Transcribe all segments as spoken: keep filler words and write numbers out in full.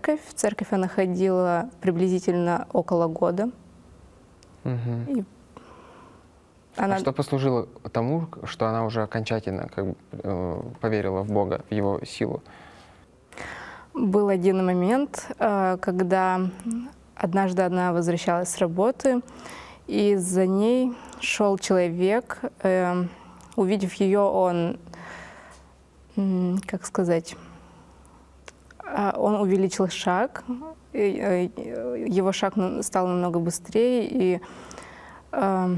церковь. В церковь она ходила приблизительно около года. Угу. И она... А что послужило тому, что она уже окончательно как бы, э, поверила в Бога, в Его силу? Был один момент, э, когда однажды она возвращалась с работы, и за ней шел человек. Э, увидев ее, он, м, как сказать, э, он увеличил шаг, и, э, его шаг стал намного быстрее, и э,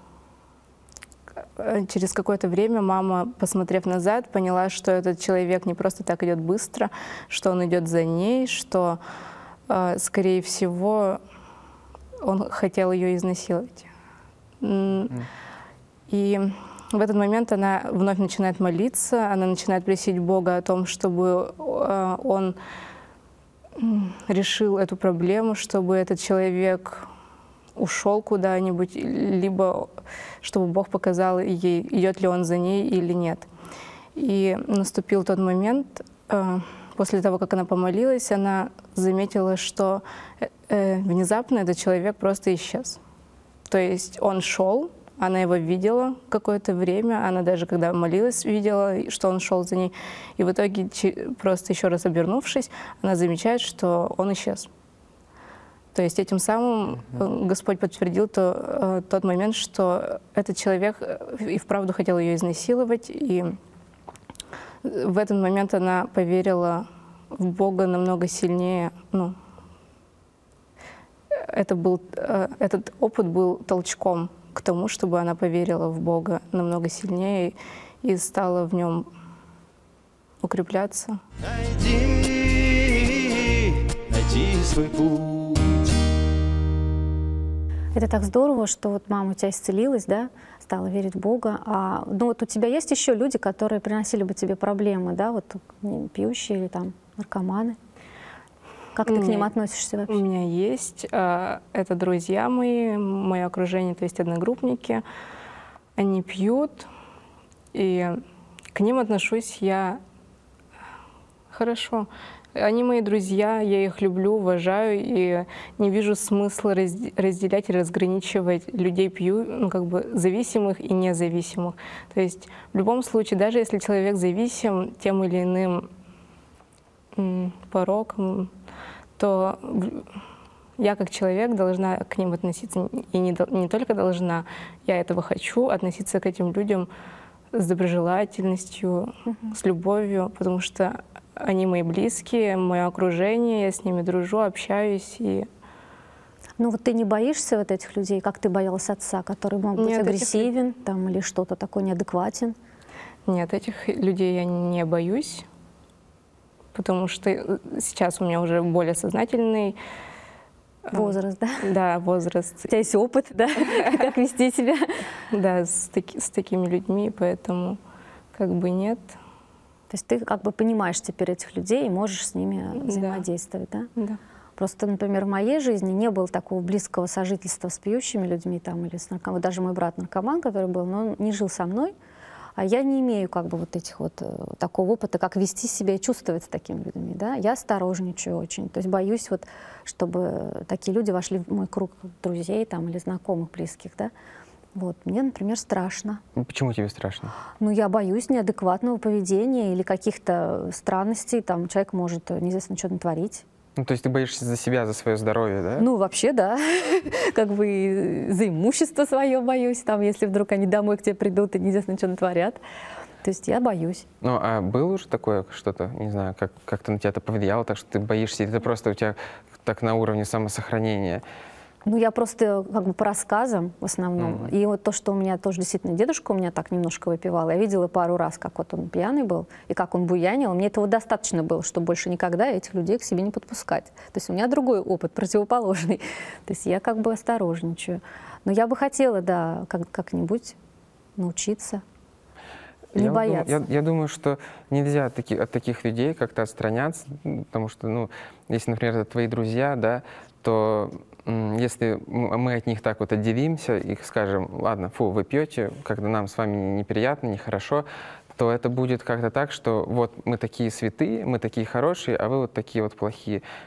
через какое-то время мама, посмотрев назад, поняла, что этот человек не просто так идет быстро, что он идет за ней, что, э, скорее всего, он хотел ее изнасиловать. Mm. И в этот момент она вновь начинает молиться, она начинает просить Бога о том, чтобы э, он решил эту проблему, чтобы этот человек ушел куда-нибудь, либо чтобы Бог показал ей, идет ли он за ней или нет. И наступил тот момент, э, после того, как она помолилась, она заметила, что э, внезапно этот человек просто исчез. То есть он шел, она его видела какое-то время, она даже когда молилась, видела, что он шел за ней. И в итоге, просто еще раз обернувшись, она замечает, что он исчез. То есть этим самым Господь подтвердил то, тот момент, что этот человек и вправду хотел ее изнасиловать. И в этот момент она поверила в Бога намного сильнее. Ну, это был, этот опыт был толчком к тому, чтобы она поверила в Бога намного сильнее и стала в нем укрепляться. Найди, найди свой путь. Это так здорово, что вот мама у тебя исцелилась, да, стала верить в Бога. А, ну вот у тебя есть еще люди, которые приносили бы тебе проблемы, да, вот пьющие или там наркоманы? Как ты меня, к ним относишься вообще? У меня есть. Э, это друзья мои, мое окружение, то есть одногруппники. Они пьют, и к ним отношусь я хорошо. Они мои друзья, я их люблю, уважаю, и не вижу смысла разделять и разграничивать людей пью, ну, как бы зависимых и независимых. То есть в любом случае, даже если человек зависим тем или иным м, пороком, то я как человек должна к ним относиться, и не, не только должна, я этого хочу, относиться к этим людям с доброжелательностью, mm-hmm. с любовью, потому что они мои близкие, мое окружение, я с ними дружу, общаюсь. И... Ну вот ты не боишься вот этих людей, как ты боялась отца, который мог быть Нет, агрессивен этих... там, или что-то такое неадекватен? Нет, этих людей я не боюсь, потому что сейчас у меня уже более сознательный возраст, да? Да, возраст. У тебя есть опыт, да, как вести себя? Да, с такими людьми, поэтому как бы нет. То есть ты как бы понимаешь теперь этих людей и можешь с ними взаимодействовать, да? Да. Просто, например, в моей жизни не было такого близкого сожительства с пьющими людьми там, или с наркоманами. Даже мой брат наркоман, который был, но он не жил со мной, а я не имею как бы вот этих вот такого опыта, как вести себя и чувствовать с такими людьми, да? Я осторожничаю очень, то есть боюсь вот, чтобы такие люди вошли в мой круг друзей там или знакомых, близких, да? Вот. Мне, например, страшно. Почему тебе страшно? Ну, я боюсь неадекватного поведения или каких-то странностей. Там человек может неизвестно что натворить. Ну, то есть ты боишься за себя, за свое здоровье, да? Ну, вообще, да. Как бы за имущество свое боюсь, там, если вдруг они домой к тебе придут и неизвестно что натворят. То есть я боюсь. Ну, а было уже такое что-то, не знаю, как, как-то на тебя это повлияло, так что ты боишься, или это просто у тебя так на уровне самосохранения? Ну, я просто как бы по рассказам в основном. Mm-hmm. И вот то, что у меня тоже действительно дедушка у меня так немножко выпивал. Я видела пару раз, как вот он пьяный был, и как он буянил. Мне этого достаточно было, чтобы больше никогда этих людей к себе не подпускать. То есть у меня другой опыт, противоположный. То есть я как бы осторожничаю. Но я бы хотела, да, как- как-нибудь научиться не я бояться. Думаю, я, я думаю, что нельзя от таких, от таких людей как-то отстраняться, потому что, ну, если, например, это твои друзья, да, то если мы от них так вот отделимся и скажем, ладно, фу, вы пьете, когда нам с вами неприятно, нехорошо, то это будет как-то так, что вот мы такие святые, мы такие хорошие, а вы вот такие вот плохие.